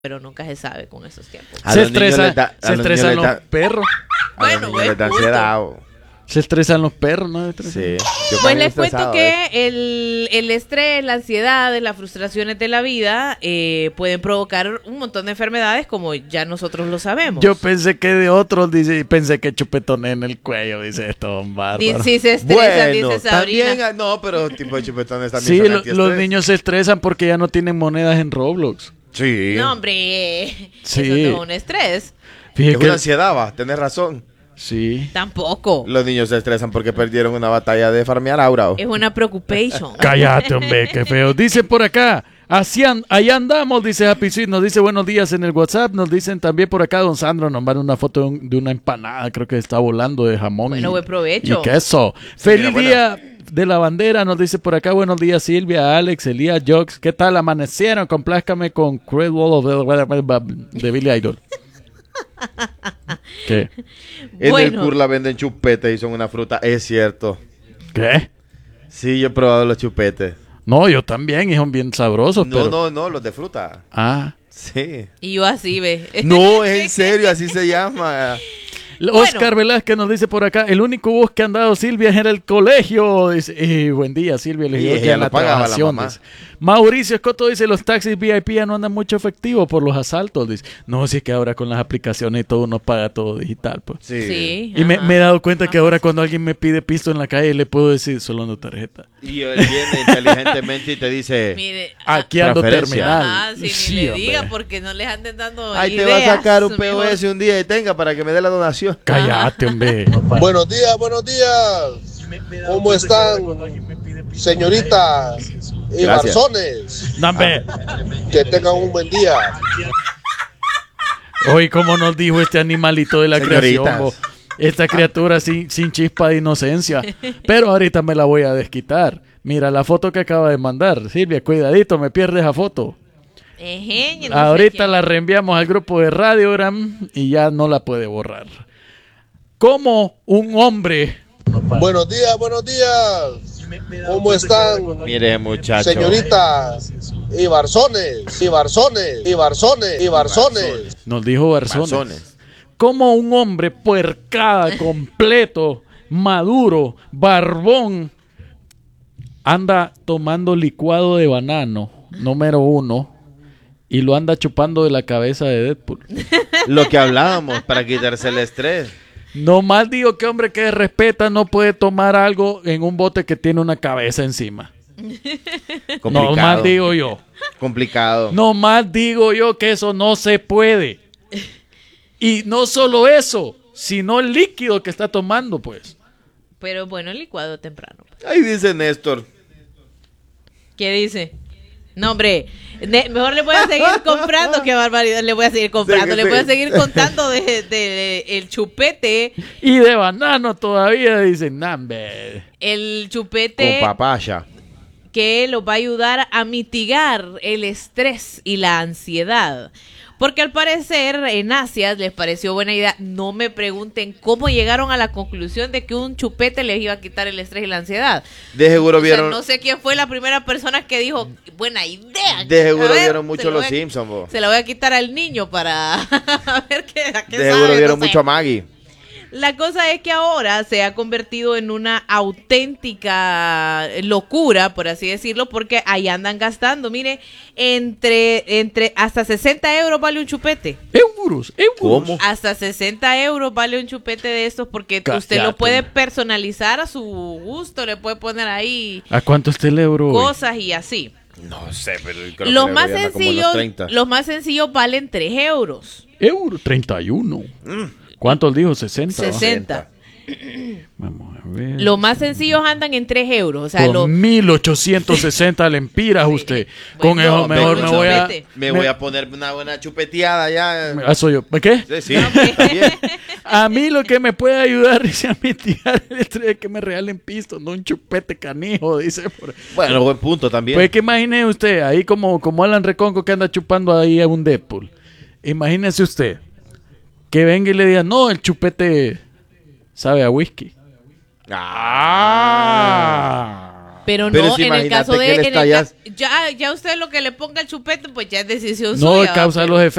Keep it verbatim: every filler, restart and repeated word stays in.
pero nunca se sabe con esos tiempos. A Se los niños estresa, les da- a se los estresan niños los les da- perros. A los Bueno, niños les da buen punto. ansiedad. o- Se estresan los perros, ¿no? Sí. Yo Pues también les cuento estresado, que ¿eh? el, el estrés, la ansiedad, las frustraciones de la vida eh, pueden provocar un montón de enfermedades como ya nosotros lo sabemos. Yo pensé que de otros, dice, pensé que chupetoné en el cuello, dice esto, don Di- bárbaro. Si se estresan, Bueno, dice Sabrina. también, ah, no, pero tipo de chupetones también Sí, son lo- antiestrés. los niños se estresan porque ya no tienen monedas en Roblox. Sí. No, hombre, Sí. eso no es un estrés. Es Fíjate una que... ansiedad, va, tenés razón. Sí. Tampoco. Los niños se estresan porque perdieron una batalla de farmear aura. o- Es una preocupación. Cállate, hombre, qué feo. Dice por acá, así an- ahí andamos, dice Happy Sweet, nos dice buenos días en el WhatsApp, nos dicen también por acá, don Sandro nos manda una foto de, un- de una empanada, creo que está volando de jamón. Bueno, y, buen provecho. y queso. Feliz mira, día de la bandera, nos dice por acá, buenos días Silvia, Alex, Elías, Jokes, ¿qué tal amanecieron? Complázcame con Cruel Wall of de Billy Idol. ¿Qué? En el Bueno. Curla venden chupetes y son una fruta. Es cierto. ¿Qué? Sí, yo he probado los chupetes. No, yo también, y son bien sabrosos, No, pero... no, no, los de fruta. Ah. Sí. Y yo así, ve. No, es en serio, así se llama. Oscar Velázquez nos dice por acá, el único bus que han dado Silvia era el colegio. Dice, y buen día, Silvia. Le Y digo, ella ya en lo la pagaba la trabajación, mamá. dice. Mauricio Escoto dice, los taxis V I P ya no andan mucho efectivo por los asaltos. Dice, no, si es que ahora con las aplicaciones y todo uno paga todo digital. Pues. Sí. Sí. Y me, ajá. me he dado cuenta que ahora cuando alguien me pide pisto en la calle le puedo decir solo no tarjeta. Y él viene inteligentemente y te dice, Mire, Aquí ando Transferencia. terminal. ah, sí, Sí, ni le hombre. diga porque no les anden dando ay, te ideas. va a sacar un mejor. P O S un día y tenga para que me dé la donación. Cállate, hombre. Buenos días, buenos días. ¿Cómo están, señoritas y Gracias. garzones? No, hombre. Que tengan un buen día. Hoy, como nos dijo este animalito de la Señoritas. creación, bo, esta criatura sin, sin chispa de inocencia. Pero ahorita me la voy a desquitar. Mira la foto que acaba de mandar. Silvia, cuidadito, me pierdes esa foto. Ejé, yo no sé Ahorita quién. la reenviamos al grupo de Radiogram y ya no la puede borrar. Como un hombre... Buenos días, buenos días. ¿Cómo están, Mire, muchacho. señoritas y barzones? Y barzones, y barzones, y barzones. Nos dijo Barzones. Barzones. Como un hombre puercada, completo, maduro, barbón, anda tomando licuado de banano, número uno, y lo anda chupando de la cabeza de Deadpool. Lo que hablábamos para quitarse el estrés. No más digo que hombre que respeta no puede tomar algo en un bote que tiene una cabeza encima. Complicado. No más digo yo. Complicado. No más digo yo que eso no se puede. Y no solo eso, sino el líquido que está tomando, pues. Pero bueno, el licuado temprano. Ahí dice Néstor. ¿Qué dice? No, hombre, ne- mejor le voy a seguir comprando. Qué barbaridad, le voy a seguir comprando. Sí, le sí. voy a seguir contando de, de- el chupete. Y de banano todavía dicen, nambe. El Con chupete papaya. que los va a ayudar a mitigar el estrés y la ansiedad. Porque al parecer en Asia les pareció buena idea. No me pregunten cómo llegaron a la conclusión de que un chupete les iba a quitar el estrés y la ansiedad. De seguro O sea, vieron. no sé quién fue la primera persona que dijo, buena idea. De seguro A ver, vieron se mucho lo los voy a- Simpsons, bo. Se la voy a quitar al niño para a ver qué, a qué De sabe, seguro no vieron sé. mucho a Maggie. La cosa es que ahora se ha convertido en una auténtica locura, por así decirlo, porque ahí andan gastando. Mire, entre, entre hasta sesenta euros vale un chupete. Euros, euros. ¿Cómo? Hasta sesenta euros vale un chupete de estos porque usted lo Cállate. puede personalizar a su gusto, le puede poner ahí ¿A cuánto está el euro hoy? cosas y así. No sé, pero creo que Los le más voy a dar como unos sencillos, treinta. los más sencillos valen tres euros. Euro, treinta y uno. ¿Cuántos dijo? sesenta. ¿va? sesenta. Vamos a ver. Los más sencillos andan en tres euros. O sea, Con los mil ochocientos sesenta lempiras usted. Con Bueno, eso mejor pero me voy a... chupete. Me voy a poner una buena chupeteada ya. Ah, soy yo. ¿Qué? Sí, sí, bien. A mí lo que me puede ayudar es a mitigar el estrés es que me regalen pisto, no un chupete canijo, dice. Por... Bueno, buen punto también. Pues que imagine usted, ahí como, como Alan Reconco que anda chupando ahí a un Deadpool. Imagínese usted que venga y le diga, no, el chupete sabe a whisky. Ah. Pero no, Pero si en el imagínate caso de... que le en el ca- estallas- ya, ya usted lo que le ponga el chupete, pues ya es decisión No suya. causa pero- los efectos.